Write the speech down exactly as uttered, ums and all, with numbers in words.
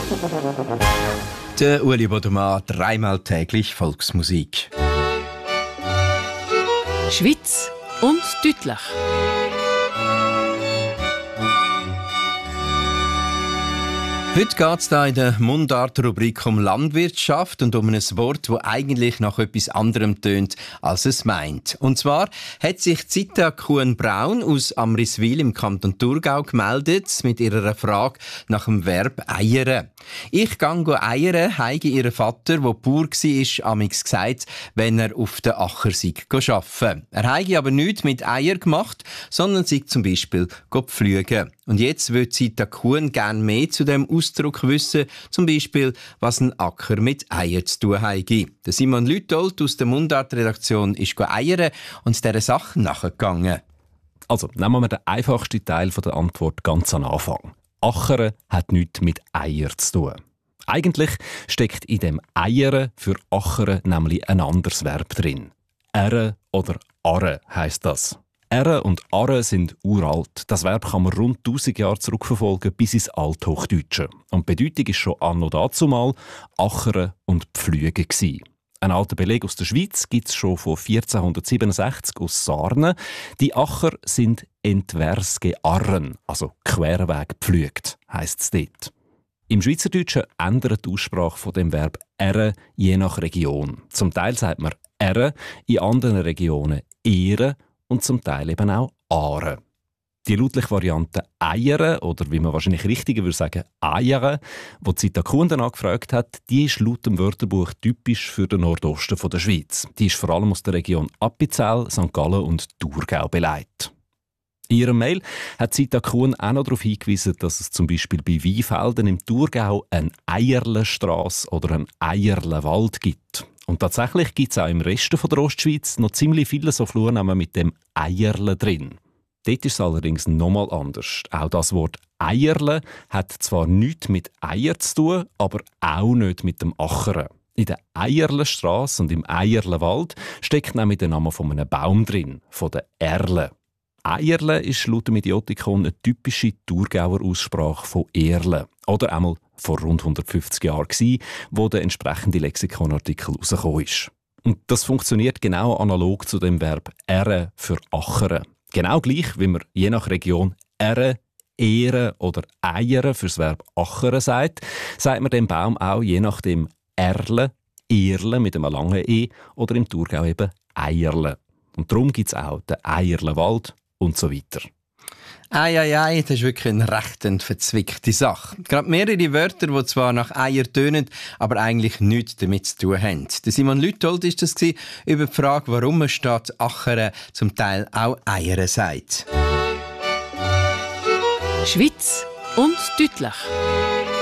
Der Ueli Bodemann, dreimal täglich Volksmusik. Schwitz und deutlich. Heute geht es in der Mundart-Rubrik um Landwirtschaft und um ein Wort, das eigentlich nach etwas anderem tönt, als es meint. Und zwar hat sich Zita Kuhn-Braun aus Amriswil im Kanton Thurgau gemeldet mit ihrer Frage nach dem Verb «eiern». «Ich gehe eiern», habe ihr Vater, der Bauer war, amigs gesagt, wenn er auf den Acher sei arbeiten. Er habe aber nichts mit Eier gemacht, sondern sei zum Beispiel pflügen. Und jetzt will Zita Kuhn gerne mehr zu dem Ausdruck wissen, zum Beispiel, was ein Acker mit Eier zu tun hat. Der Simon Lütold aus der Mundart-Redaktion ist eiern und dieser Sache nachgegangen. Also, nehmen wir den einfachsten Teil der Antwort ganz am Anfang. Achern hat nichts mit Eier zu tun. Eigentlich steckt in dem Eiern für Achern nämlich ein anderes Verb drin. Äre oder arre heisst das. Äre und arre sind uralt. Das Verb kann man rund tausend Jahre zurückverfolgen bis ins Althochdeutsche. Und die Bedeutung war schon anno dazumal Achern und Pflügen gewesen. Ein alter Beleg aus der Schweiz gibt es schon von vierzehnhundertsiebenundsechzig aus Sarnen. Die Acher sind entwers gearren, also querweg gepflügt, heisst es dort. Im Schweizerdeutschen ändert die Aussprache von dem Verb «äre» je nach Region. Zum Teil sagt man «äre», in anderen Regionen «ehre» und zum Teil eben auch «are». Die lautliche Variante «eiere» oder wie man wahrscheinlich richtiger würde sagen «eiere», die Zita Kuhn danach gefragt hat, die ist laut dem Wörterbuch typisch für den Nordosten der Schweiz. Die ist vor allem aus der Region Appenzell, Sankt Gallen und Thurgau beleidigt. In ihrem Mail hat Zita Kuhn auch noch darauf hingewiesen, dass es zum Beispiel bei Weinfelden im Thurgau eine Eierlenstrasse oder einen Eierlenwald gibt. Und tatsächlich gibt es auch im Rest der Ostschweiz noch ziemlich viele so Flurnamen mit dem Eierle drin. Dort ist es allerdings nochmal anders. Auch das Wort Eierle hat zwar nichts mit Eier zu tun, aber auch nicht mit dem Achern. In der Eierlenstrasse und im Eierlenwald steckt nämlich der Name von einem Baum drin, von der Erle. Eierle ist laut dem Idiotikon eine typische Thurgauer Aussprache von Erle. Oder einmal vor rund hundertfünfzig Jahren, wo der entsprechende Lexikonartikel rausgekommen ist. Und das funktioniert genau analog zu dem Verb «äre» für «achern». Genau gleich, wie man je nach Region «äre», «ehren» oder «eiern» für das Verb «achern» sagt, sagt man dem Baum auch je nachdem «erle», «erle» mit einem langen «e» oder im Thurgau eben «eierle». Und darum gibt es auch den Eierlenwald und so weiter. Ei, ei, ei, das ist wirklich eine recht verzwickte Sache. Gerade mehrere Wörter, die zwar nach Eier tönen, aber eigentlich nichts damit zu tun haben. Der Simon Lütold war das über die Frage, warum man statt Achern zum Teil auch Eier sagt. Schwitz und deutlich.